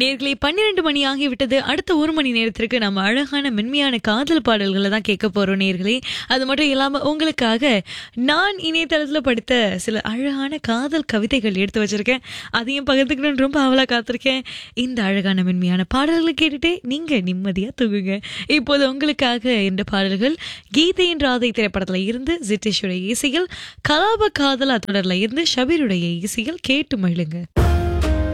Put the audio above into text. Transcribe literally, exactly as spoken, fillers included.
நேர்களே பன்னிரண்டு மணி ஆகிவிட்டது. அடுத்த ஒரு மணி நேரத்திற்கு நம்ம அழகான மென்மையான காதல் பாடல்களை தான் கேட்க போறோம் நேர்களே. அது மட்டும் இல்லாம உங்களுக்காக நான் இணையதளத்துல படித்த சில அழகான காதல் கவிதைகள் எடுத்து வச்சிருக்கேன். அதையும் பகிர்ந்துக்கணும்னு ரொம்ப ஆவலா காத்திருக்கேன். இந்த அழகான மென்மையான பாடல்களை கேட்டுட்டு நீங்க நிம்மதியா தூங்குங்க. இப்போது உங்களுக்காக இந்த பாடல்கள் கீதையின் ராதை திரைப்படத்துல இருந்து ஜிட்டேஷுடைய இசையில், கலாப காதலா தொடர்ல இருந்து ஷபீருடைய இசையில் கேட்டு மகிழுங்க.